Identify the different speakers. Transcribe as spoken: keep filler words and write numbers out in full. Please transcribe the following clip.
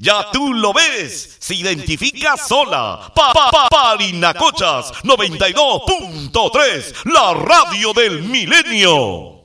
Speaker 1: Ya tú lo ves, se identifica sola. Pa, pa, pa, Parinacochas noventa y dos punto tres, la radio del milenio.